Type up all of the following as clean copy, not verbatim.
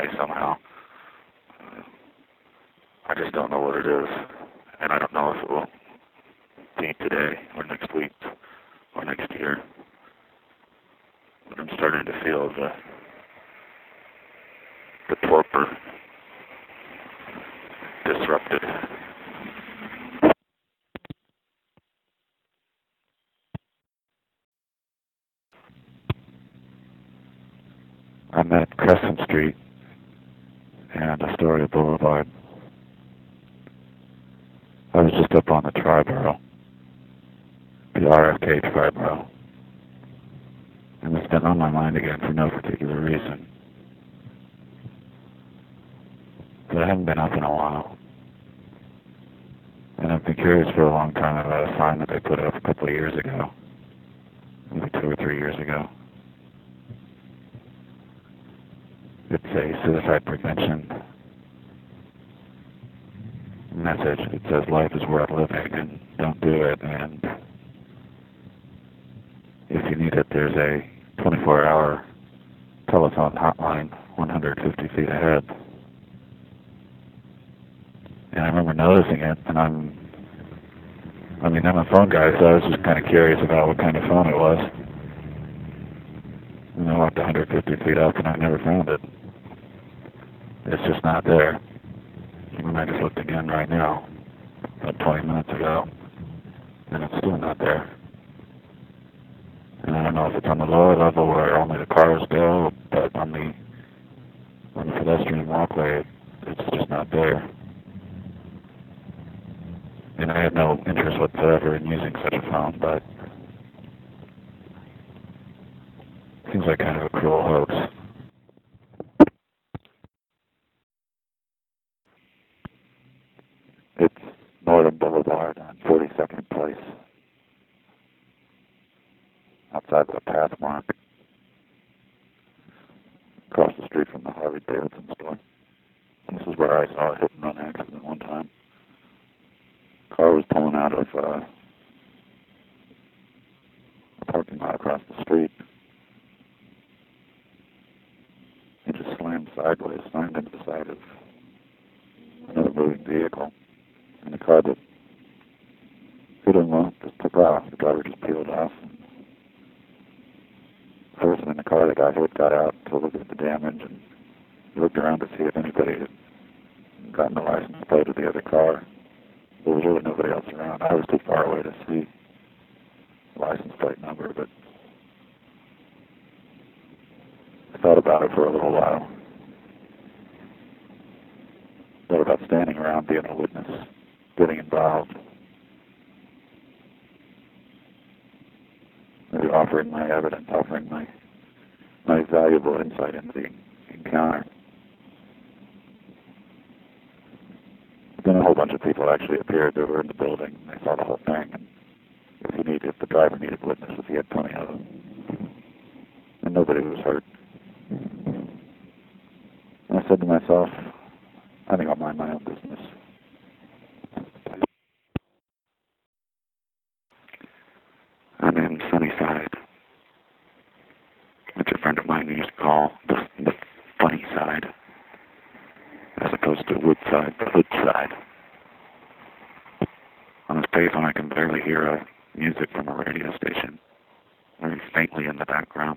today somehow. I just don't know what it is, and I don't know if it will be today or next week or next year. But I'm starting to feel the torpor disrupted. I'm at Crescent Street and Astoria Boulevard. I was just up on the Triborough, the RFK Triborough, and it's been on my mind again for no particular reason. But I haven't been up in a while, and I've been curious for a long time about a sign that they put up a couple of years ago, maybe 2 or 3 years ago. It's a suicide prevention message. It says life is worth living and don't do it, and if you need it, there's a 24-hour telephone hotline 150 feet ahead. And I remember noticing it, and I'm a phone guy, so I was just kind of curious about what kind of phone it was. And I walked 150 feet up, and I never found it. It's just not there. And I just looked again right now, about 20 minutes ago, and it's still not there. And I don't know if it's on the lower level where only the cars go, but on the pedestrian walkway, it's just not there. And I had no interest whatsoever in using such a phone, but it seems like kind of a cruel hoax. It's Northern Boulevard on 42nd Place, outside the Pathmark, across the street from the Harley-Davidson store. This is where I saw a hit-and-run accident one time. Car was pulling out of a parking lot across the street. It just slammed sideways, slammed into the side of another moving vehicle. And the car that hit him just took off. The driver just peeled off. The person in the car that got hit got out to look at the damage and looked around to see if anybody had gotten the license plate of the other car. There was really nobody else around. I was too far away to see the license plate number, but I thought about it for a little while. Thought about standing around, being a witness, getting involved, maybe offering my evidence, offering my valuable insight into the encounter. Then a whole bunch of people actually appeared that were in the building. They saw the whole thing. And if the driver needed witnesses, he had plenty of them. And nobody was hurt. And I said to myself, I think I'll mind my own business. I'm in Sunnyside, which a friend of mine used to call the funny side, as opposed to Woodside, the hood side. On this payphone, I can barely hear music from a radio station, very faintly in the background.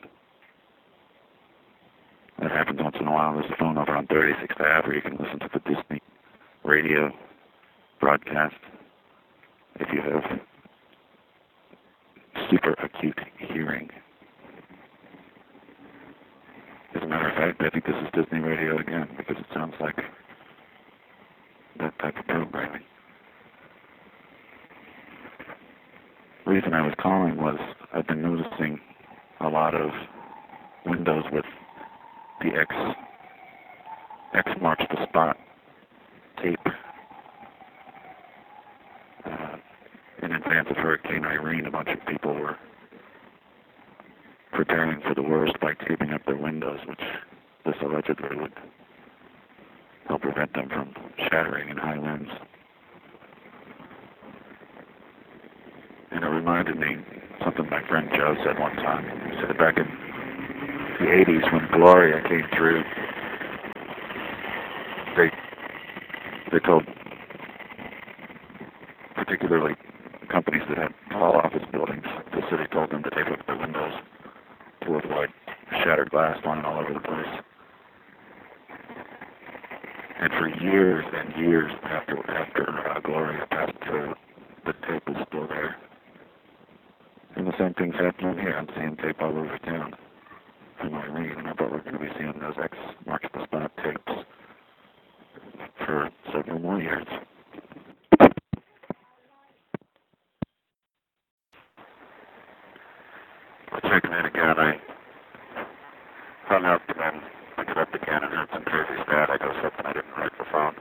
That happens once in a while. There's a phone over on 36th Ave where you can listen to the Disney radio broadcast if you have super acute hearing. As a matter of fact, I think this is Disney radio again because it sounds like that type of programming. The reason I was calling was I've been noticing a lot of windows with the X marks the spot tape in advance of Hurricane Irene. A bunch of people were preparing for the worst by taping up their windows, which this allegedly would help prevent them from shattering in high winds. And it reminded me something my friend Joe said one time. He said back in the 80s when Gloria came through they they told particularly companies that had tall office buildings, the city told them to tape up their windows to avoid shattered glass flying all over the place. And for years and years after Gloria passed through, the tape is still there. And the same thing's happening here. I'm seeing tape all over town from my read, and I bet we're going to be seeing those X marks the spot tapes for several more years. We're checking in again. I hung up and then picked it up again and heard some crazy static or something. I didn't write the phone.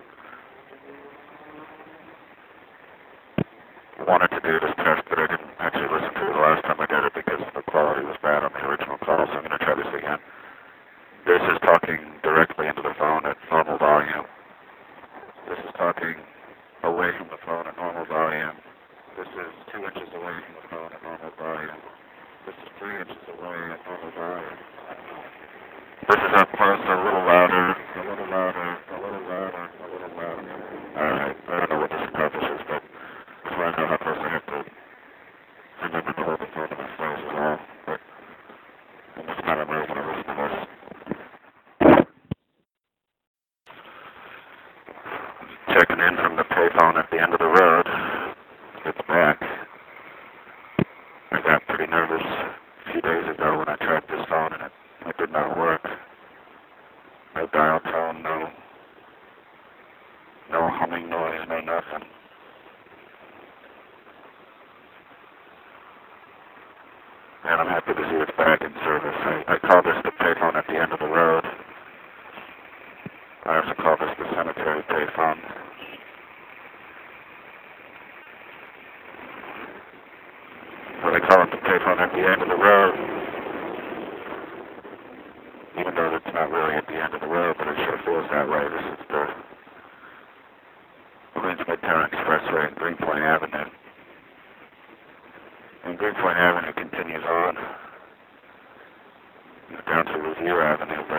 I wanted to do this test, but I didn't actually listen to it the last time I did it because the quality was bad on the original call, so I'm going to try this again. This is talking directly into the phone at normal volume. This is talking away from the phone at normal volume. This is 2 inches away from the phone at normal volume. This is 3 inches away at normal volume. This is up close, a little louder, a little louder, a little louder, a little louder. Alright, I don't know what this accomplishes, but so I know how close I have to remember to hold the phone in my face as well. But in this time I'm really going to listen to this. Checking in from the payphone at the end of the road. It's back. I got pretty nervous a few days ago when I tried this phone and it did not work. No dial tone, no humming noise, no nothing. And I'm happy to see it's back in service. I call this the payphone at the end of the road. I also call this the cemetery payphone. But I call it the payphone at the end of the road, even though it's not really at the end of the road, but it sure feels that way. This is the Queens Midtown Expressway and Greenpoint Avenue. And Greenpoint Avenue continues on down to Revere Avenue, but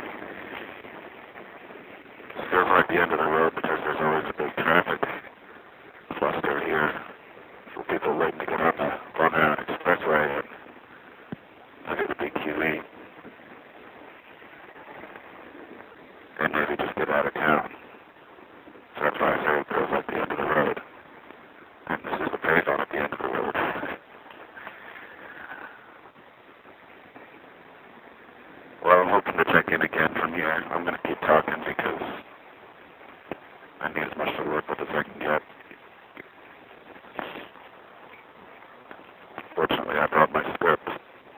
it feels like the end of the road because there's always a big traffic cluster here for people waiting to get on the Long Island Expressway and look at the BQE and maybe just get out of town. So that's why I say it feels like the end of the road. And this is the payphone at the end of the road. Well, I'm hoping to check in again from here. I'm going to keep talking because I need as much to work with as I can get. Fortunately, I brought my script.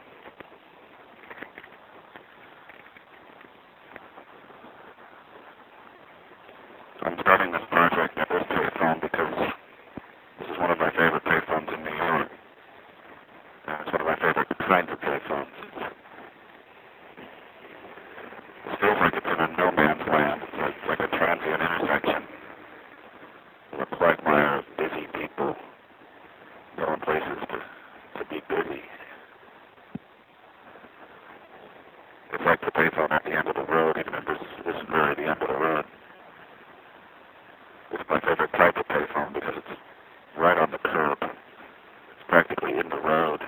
I'm starting this project at this payphone because this is one of my favorite payphones in New York. And it's one of my favorite kinds of payphones. It feels like it's in a no man's land. It's like a transient intersection. A quagmire of busy people going places to be busy. It's like the payphone at the end of the road, even if this isn't really the end of the road. It's my favorite type of payphone because it's right on the curb. It's practically in the road.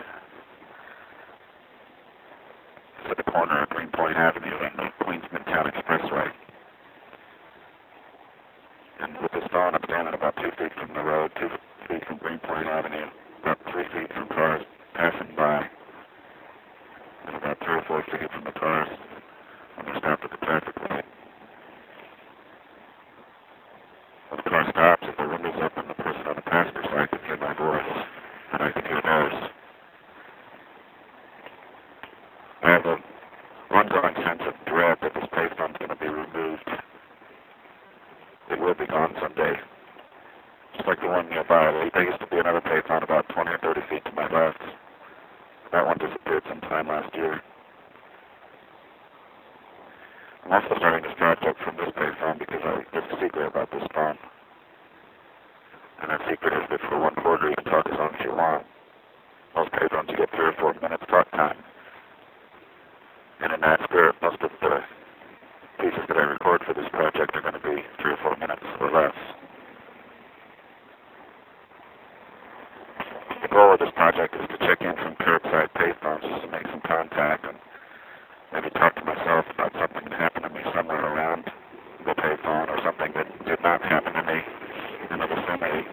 It's at the corner of Greenpoint Avenue and the Queens Midtown Expressway. And with this phone, I'm standing about 2 feet from the road, 2 feet from Greenpoint Avenue, about 3 feet from cars passing by, and about 3 or 4 feet from the cars when they stop at the traffic light. When the car stops, if the window's up and the person on the passenger side can hear my voice, and I can hear theirs. I have an ongoing sense of dread that this payphone's going to be removed. It will be gone someday. Just like the one nearby. There used to be another payphone about 20 or 30 feet to my left. That one disappeared sometime last year. I'm also starting this project from this payphone because there's a secret about this phone. And that secret is that for 1 quarter you can talk as long as you want. Most payphones you get 3 or 4 minutes talk time. And in that spirit, most of the pieces that I record for this project are going to be 3 or 4 minutes or less. The goal of this project is to check in from curbside payphones just to make some contact and maybe talk to myself about something that happened to me somewhere around the payphone or something that did not happen to me in the vicinity.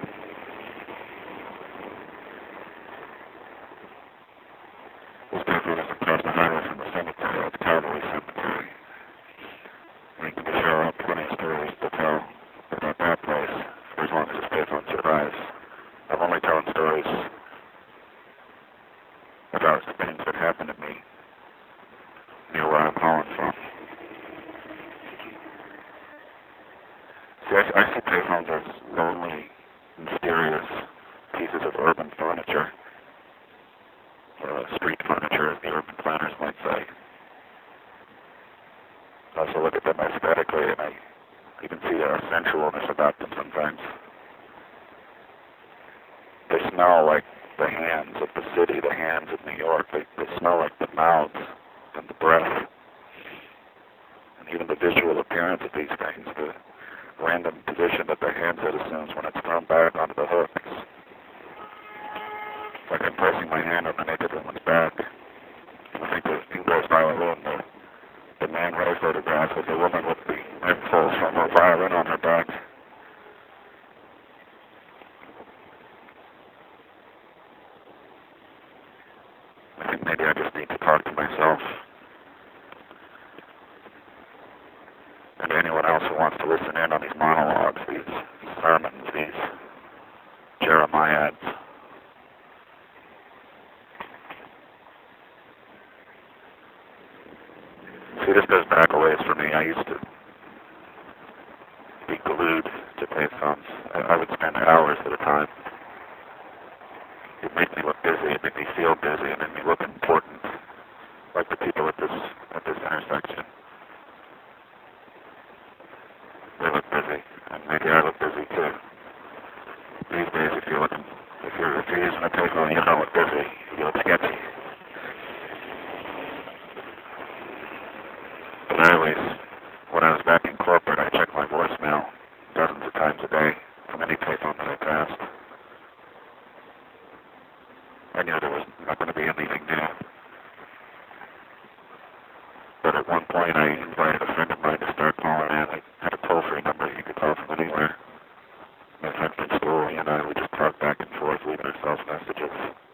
This payphone is across the highway from the cemetery. It's Calvary Cemetery. We can share out plenty of stories to tell about that place for as long as this payphone survives. I'm only telling stories about things that happened to me near where I'm calling from. See, I see payphones as lonely, mysterious pieces of urban furniture, street furniture, as the urban planners might say. I also look at them aesthetically, and I even see a sensualness about them sometimes. They smell like the hands of the city, the hands of New York. They smell like the mouths and the breath, and even the visual appearance of these things, the random position that the handset assumes when it's thrown back onto the hooks. It's like I'm pressing my hand on the naked woman's back. I think the English violin, the Man Ray photograph of the woman with the rifles from her violin on her back. I think maybe I just need to talk to myself. And anyone else who wants to listen in on these monologues, these sermons, these Jeremiads. See, this goes back a ways for me. I used to be glued to payphones. I would spend hours at a time. It made me look busy. It made me feel busy. It made me look important, like the people at this intersection. They look busy, and maybe I look busy too. These days, if you're using a payphone, you don't look busy. You look sketchy. But anyways, when I was back in corporate, I checked my voicemail dozens of times a day from any payphone that I passed. I knew there was not going to be anything new. But at one point, I invited a friend of mine to start calling in. I had a toll-free number you could call from anywhere. My friend from school, he and I would just talk back and forth, leaving ourselves messages.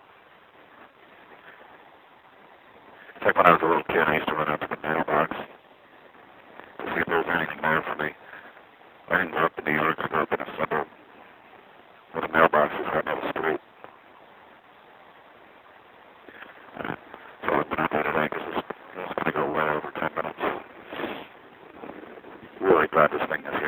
It's like when I was a little kid, I used to run out to the mailbox to see if there was anything there for me. I didn't grow up in New York. I grew up in a suburb where the mailbox is right near the street. So I've been out there today because it's going to go way over 10 minutes. Really glad this thing is